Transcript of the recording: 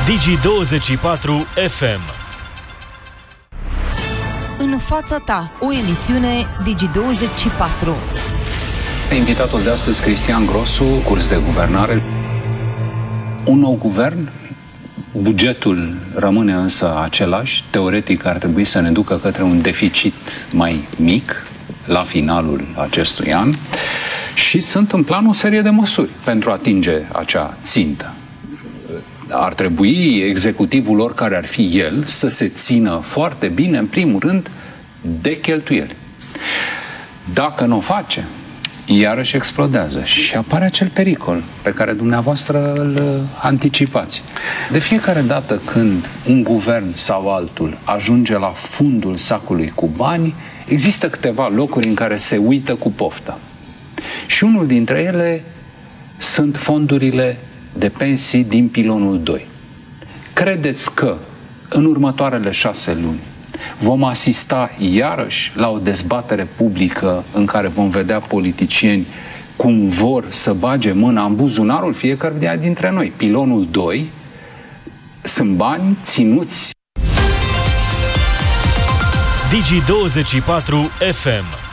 Digi24 FM. În fața ta, o emisiune Digi24. Invitatul de astăzi, Cristian Grosu, curs de guvernare. Un nou guvern, bugetul rămâne însă același, teoretic ar trebui să ne ducă către un deficit mai mic la finalul acestui an și sunt în plan o serie de măsuri pentru a atinge acea țintă. Ar trebui executivul, oricare ar fi el, să se țină foarte bine, în primul rând, de cheltuieli. Dacă nu o face, iarăși explodează și apare acel pericol pe care dumneavoastră îl anticipați. De fiecare dată când un guvern sau altul ajunge la fundul sacului cu bani, există câteva locuri în care se uită cu poftă. Și unul dintre ele sunt fondurile de pensii din pilonul 2. Credeți că în următoarele 6 luni vom asista iarăși la o dezbatere publică în care vom vedea politicieni cum vor să bage mâna în buzunarul fiecăruia dintre noi? Pilonul 2 sunt bani ținuți. Digi24 FM.